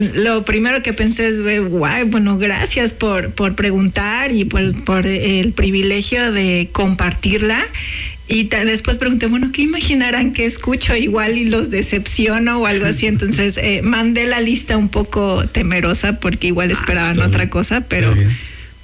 Lo primero que pensé es, guay, bueno, gracias por preguntar y por el privilegio de compartirla. Y después pregunté, bueno, ¿qué imaginarán que escucho igual y los decepciono o algo así? Entonces mandé la lista un poco temerosa porque igual esperaban otra cosa, pero